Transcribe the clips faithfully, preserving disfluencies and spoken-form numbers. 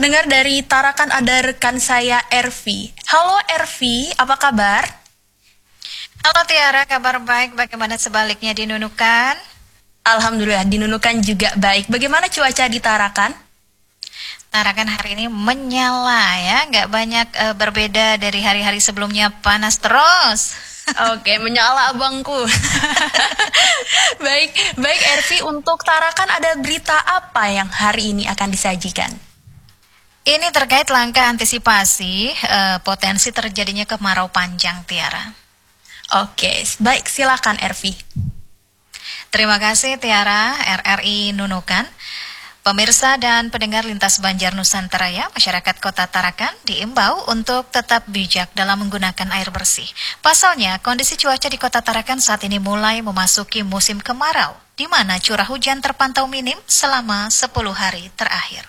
Pendengar dari Tarakan ada rekan saya Ervi. Halo Ervi, apa kabar? Halo Tiara, kabar baik. Bagaimana sebaliknya di Nunukan? Alhamdulillah di Nunukan juga baik. Bagaimana cuaca di Tarakan? Tarakan hari ini menyala ya, nggak banyak uh, berbeda dari hari-hari sebelumnya, panas terus. Oke, menyala abangku. Baik, baik Ervi, untuk Tarakan ada berita apa yang hari ini akan disajikan? Ini terkait langkah antisipasi uh, potensi terjadinya kemarau panjang, Tiara. Oke, baik, silakan Ervi. Terima kasih Tiara, R R I Nunukan. Pemirsa dan pendengar lintas Banjar Nusantara ya, masyarakat Kota Tarakan diimbau untuk tetap bijak dalam menggunakan air bersih. Pasalnya, kondisi cuaca di Kota Tarakan saat ini mulai memasuki musim kemarau, di mana curah hujan terpantau minim selama sepuluh hari terakhir.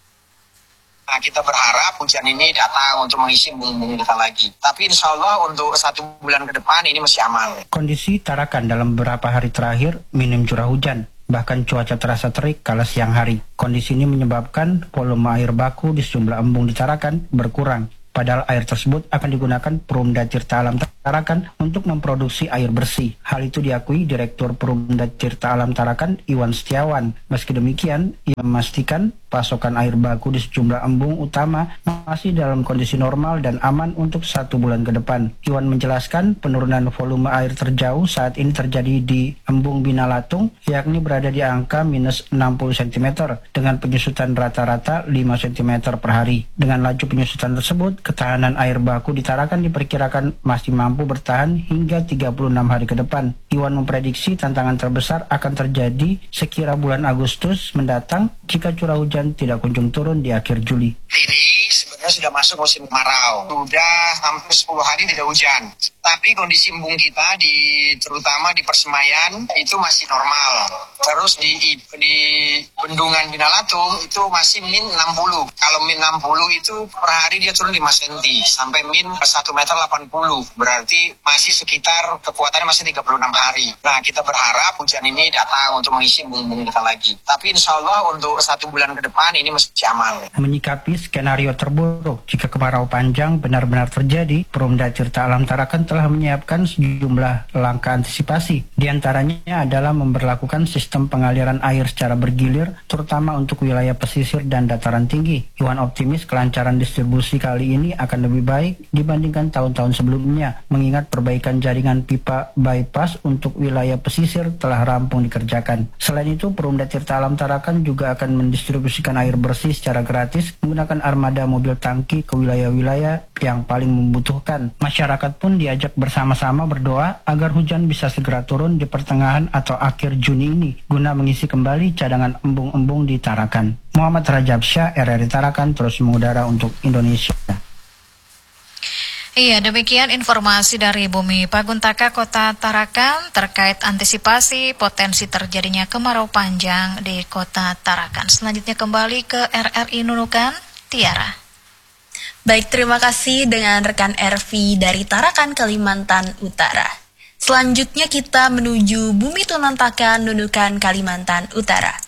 Nah, kita berharap hujan ini datang untuk mengisi embung-embung kita lagi. Tapi insya Allah untuk satu bulan ke depan ini masih aman. Kondisi Tarakan dalam beberapa hari terakhir minim curah hujan. Bahkan cuaca terasa terik kala siang hari. Kondisi ini menyebabkan volume air baku di sejumlah embung di Tarakan berkurang. Padahal air tersebut akan digunakan Perumda Tirta Alam Tarakan untuk memproduksi air bersih. Hal itu diakui Direktur Perumda Tirta Alam Tarakan, Iwan Setiawan. Meski demikian, ia memastikan pasokan air baku di sejumlah embung utama masih dalam kondisi normal dan aman untuk satu bulan ke depan. Iwan menjelaskan penurunan volume air terjauh saat ini terjadi di embung Binalatung, yakni berada di angka minus enam puluh sentimeter dengan penyusutan rata-rata lima sentimeter per hari. Dengan laju penyusutan tersebut, ketahanan air baku di Tarakan diperkirakan masih mampu bertahan hingga tiga puluh enam hari ke depan. Iwan memprediksi tantangan terbesar akan terjadi sekira bulan Agustus mendatang jika curah hujan tidak kunjung turun di akhir Juli. Ini sebenarnya sudah masuk musim kemarau. Sudah hampir sepuluh hari tidak hujan. Tapi kondisi embung kita di terutama di Persemayan itu masih normal. Terus di di bendungan Binalatung itu masih min enam puluh. Kalau min enam puluh itu per hari dia turun lima sentimeter sampai min satu meter delapan puluh. Berarti masih sekitar kekuatannya masih tiga puluh enam hari. Nah, kita berharap hujan ini datang untuk mengisi embung-embung kita lagi. Tapi insya Allah untuk satu bulan ke depan ini masih aman. Menyikapi skenario terburuk jika kemarau panjang benar-benar terjadi, Perumda Tirta Alam Tarakan telah menyiapkan sejumlah langkah antisipasi. Di antaranya adalah memberlakukan sistem pengaliran air secara bergilir, terutama untuk wilayah pesisir dan dataran tinggi. Iwan optimis kelancaran distribusi kali ini akan lebih baik dibandingkan tahun-tahun sebelumnya, mengingat perbaikan jaringan pipa bypass untuk wilayah pesisir telah rampung dikerjakan. Selain itu, Perumda Tirta Alam Tarakan juga akan mendistribusikan air bersih secara gratis menggunakan armada mobil tangki ke wilayah-wilayah yang paling membutuhkan. Masyarakat pun diajak bersama-sama berdoa agar hujan bisa segera turun di pertengahan atau akhir Juni ini guna mengisi kembali cadangan embung-embung di Tarakan. Muhammad Rajab Syah, R R I Tarakan, terus mengudara untuk Indonesia. Iya, demikian informasi dari Bumi Paguntaka Kota Tarakan terkait antisipasi potensi terjadinya kemarau panjang di Kota Tarakan. Selanjutnya kembali ke R R I Nunukan, Tiara. Baik, terima kasih dengan rekan Ervi dari Tarakan, Kalimantan Utara. Selanjutnya kita menuju Bumi Tunantakan, Nunukan, Kalimantan Utara.